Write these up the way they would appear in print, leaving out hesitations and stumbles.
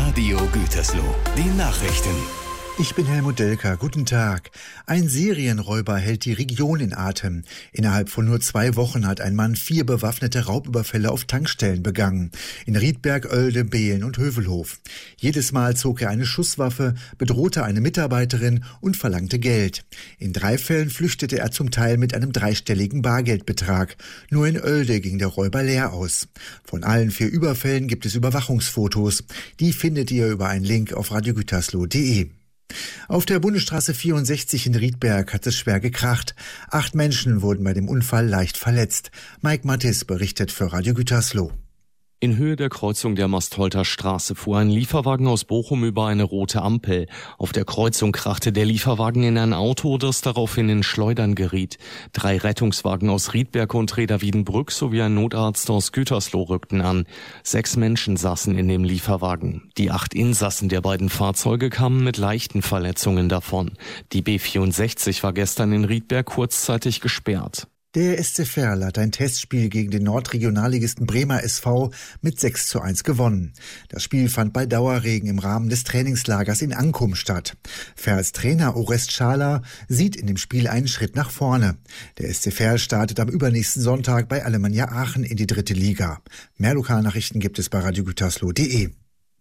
Radio Gütersloh, die Nachrichten. Ich bin Helmut Delker. Guten Tag. Ein Serienräuber hält die Region in Atem. Innerhalb von nur 2 Wochen hat ein Mann 4 bewaffnete Raubüberfälle auf Tankstellen begangen. In Riedberg, Oelde, Behlen und Hövelhof. Jedes Mal zog er eine Schusswaffe, bedrohte eine Mitarbeiterin und verlangte Geld. In 3 Fällen flüchtete er zum Teil mit einem 3-stelligen Bargeldbetrag. Nur in Oelde ging der Räuber leer aus. Von allen 4 Überfällen gibt es Überwachungsfotos. Die findet ihr über einen Link auf radiogütersloh.de. Auf der Bundesstraße 64 in Riedberg hat es schwer gekracht. 8 Menschen wurden bei dem Unfall leicht verletzt. Mike Mattis berichtet für Radio Gütersloh. In Höhe der Kreuzung der Mastholter Straße fuhr ein Lieferwagen aus Bochum über eine rote Ampel. Auf der Kreuzung krachte der Lieferwagen in ein Auto, das daraufhin in Schleudern geriet. 3 Rettungswagen aus Riedberg und Reda-Wiedenbrück sowie ein Notarzt aus Gütersloh rückten an. 6 Menschen saßen in dem Lieferwagen. Die 8 Insassen der beiden Fahrzeuge kamen mit leichten Verletzungen davon. Die B64 war gestern in Riedberg kurzzeitig gesperrt. Der SC Verl hat ein Testspiel gegen den Nordregionalligisten Bremer SV mit 6:1 gewonnen. Das Spiel fand bei Dauerregen im Rahmen des Trainingslagers in Ankum statt. Verls Trainer Orest Schala sieht in dem Spiel einen Schritt nach vorne. Der SC Verl startet am übernächsten Sonntag bei Alemannia Aachen in die 3. Liga. Mehr Lokalnachrichten gibt es bei radiogütersloh.de.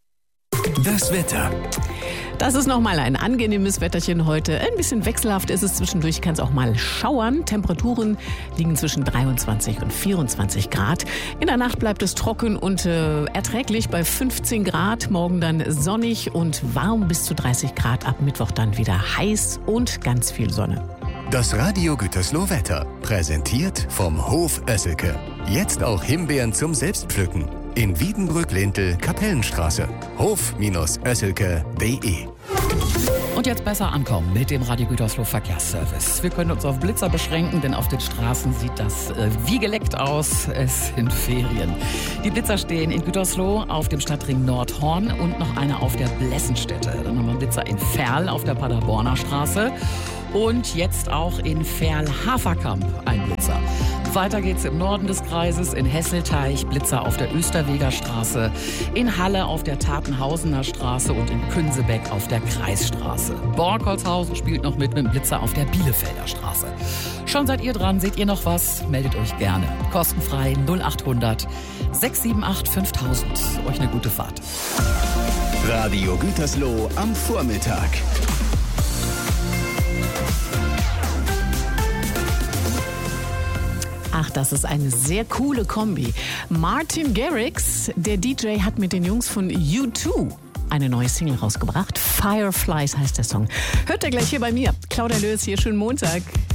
Das Wetter. Das ist nochmal ein angenehmes Wetterchen heute. Ein bisschen wechselhaft ist es zwischendurch, kann es auch mal schauern. Temperaturen liegen zwischen 23 und 24 Grad. In der Nacht bleibt es trocken und erträglich bei 15 Grad. Morgen dann sonnig und warm bis zu 30 Grad. Ab Mittwoch dann wieder heiß und ganz viel Sonne. Das Radio Gütersloh Wetter, präsentiert vom Hof Oesselke. Jetzt auch Himbeeren zum Selbstpflücken. In Wiedenbrück-Lintel, Kapellenstraße. Hof-Oesselke.de. Und jetzt besser ankommen mit dem Radio Gütersloh Verkehrsservice. Wir können uns auf Blitzer beschränken, denn auf den Straßen sieht das wie geleckt aus. Es sind Ferien. Die Blitzer stehen in Gütersloh auf dem Stadtring Nordhorn und noch einer auf der Blessenstätte. Dann haben wir einen Blitzer in Verl auf der Paderborner Straße und jetzt auch in Verl-Haferkamp ein Blitzer. Weiter geht's im Norden des Kreises, in Hesselteich, Blitzer auf der Österweger Straße, in Halle auf der Tatenhausener Straße und in Künsebeck auf der Kreisstraße. Borkholzhausen spielt noch mit einem Blitzer auf der Bielefelder Straße. Schon seid ihr dran, seht ihr noch was? Meldet euch gerne. Kostenfrei 0800 678 5000. Euch eine gute Fahrt. Radio Gütersloh am Vormittag. Ach, das ist eine sehr coole Kombi. Martin Garrix, der DJ, hat mit den Jungs von U2 eine neue Single rausgebracht. Fireflies heißt der Song. Hört ihr gleich hier bei mir. Claudia Löß hier, schönen Montag.